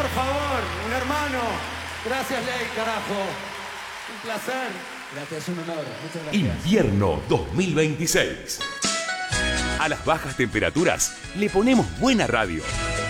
Por favor, un hermano. Gracias, Ley, carajo. Un placer. Gracias, un honor. Muchas gracias. Invierno 2026. A las bajas temperaturas le ponemos buena radio.